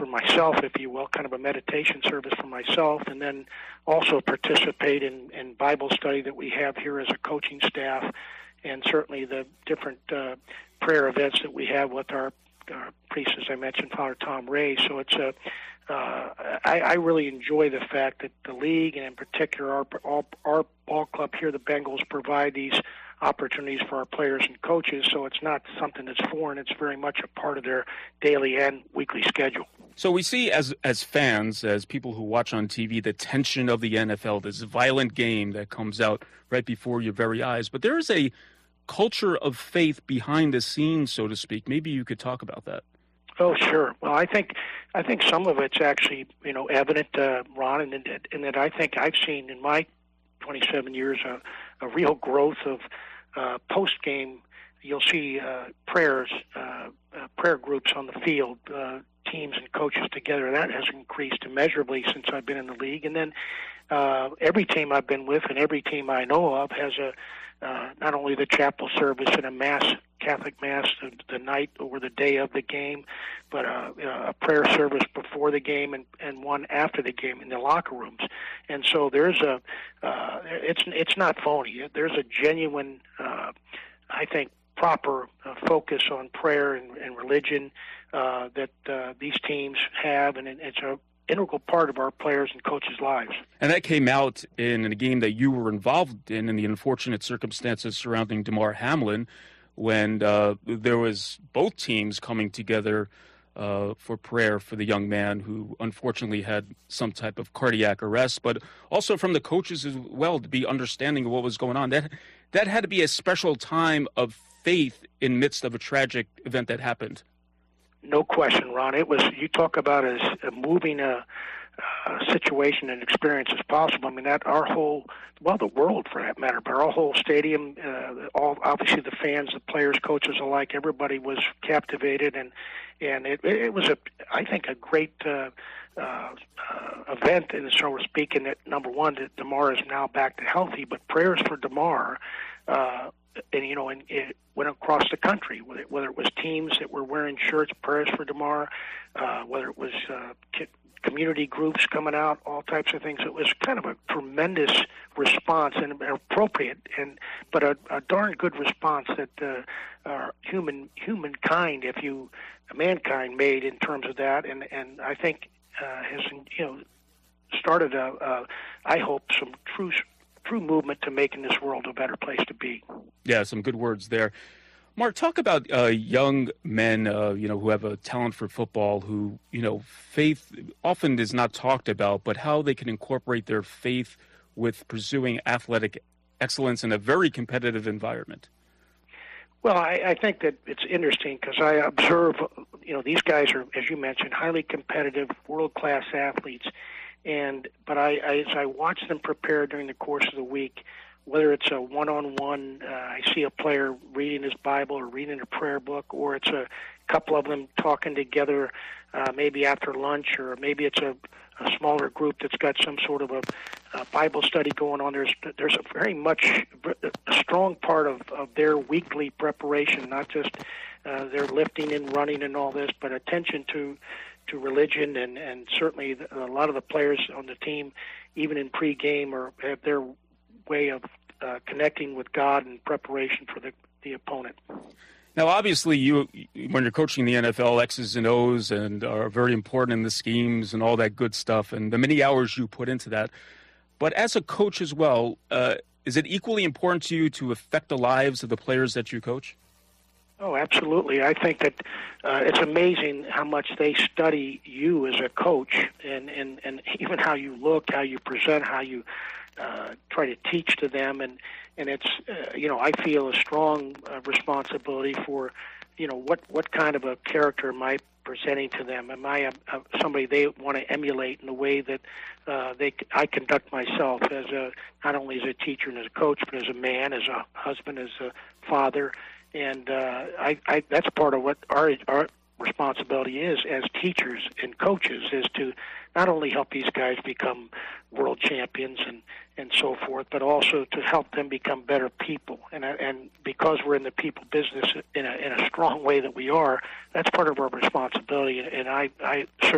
myself, if you will, kind of a meditation service for myself, and then also participate in Bible study that we have here as a coaching staff, and certainly the different prayer events that we have with our priest, as I mentioned, Father Tom Ray. So it's I really enjoy the fact that the league, and in particular our ball club here, the Bengals, provide these opportunities for our players and coaches. So it's not something that's foreign. It's very much a part of their daily and weekly schedule. So we see as fans, as people who watch on TV, the tension of the NFL, this violent game that comes out right before your very eyes. But there is a culture of faith behind the scenes, so to speak. Maybe you could talk about that. Oh, sure. Well, I think some of it's actually, evident, Ron, and that I think I've seen in my 27 years a real growth of post-game. You'll see prayer groups on the field, teams and coaches together. That has increased immeasurably since I've been in the league. And then every team I've been with and every team I know of has not only the chapel service and a mass, Catholic Mass the night or the day of the game, but a prayer service before the game and one after the game in the locker rooms. And so there's it's not phony. There's a genuine, I think, proper focus on prayer and religion that these teams have, and it's an integral part of our players and coaches' lives. And that came out in a game that you were involved in the unfortunate circumstances surrounding Damar Hamlin, when there was both teams coming together for prayer for the young man who unfortunately had some type of cardiac arrest, but also from the coaches as well to be understanding of what was going on. That had to be a special time of faith in midst of a tragic event that happened. No question, Ron. It was, you talk about as moving a situation and experience as possible. I mean, that our whole, the world for that matter, but our whole stadium, obviously the fans, the players, coaches alike, everybody was captivated, and it was I think a great event, and so to speak, in that, number one, that Damar is now back to healthy, but prayers for Damar, and it went across the country, whether it was teams that were wearing shirts, prayers for Damar, whether it was community groups coming out, all types of things. It was kind of a tremendous response and appropriate, but a darn good response that humankind, mankind made in terms of that, and I think has started I hope some true movement to making this world a better place to be. Yeah, some good words there. Mark, talk about young men, who have a talent for football, who, faith often is not talked about, but how they can incorporate their faith with pursuing athletic excellence in a very competitive environment. Well, I think that it's interesting because I observe, these guys are, as you mentioned, highly competitive, world-class athletes. But as I watch them prepare during the course of the week, whether it's a one-on-one, I see a player reading his Bible or reading a prayer book, or it's a couple of them talking together maybe after lunch, or maybe it's a smaller group that's got some sort of a Bible study going on. There's a very much a strong part of their weekly preparation, not just their lifting and running and all this, but attention to religion, and certainly a lot of the players on the team, even in pregame, have their way of connecting with God in preparation for the opponent. Now, obviously, when you're coaching the NFL, X's and O's and are very important in the schemes and all that good stuff, and the many hours you put into that. But as a coach as well, is it equally important to you to affect the lives of the players that you coach? Oh, absolutely. I think that it's amazing how much they study you as a coach, and even how you look, how you present, how you try to teach to them, and it's I feel a strong responsibility for what kind of a character am I presenting to them? Am I somebody they want to emulate in the way that I conduct myself as not only as a teacher and as a coach, but as a man, as a husband, as a father, and I that's part of what our responsibility is as teachers and coaches, is to not only help these guys become world champions and so forth, but also to help them become better people. And because we're in the people business in a strong way that we are, that's part of our responsibility. And I certainly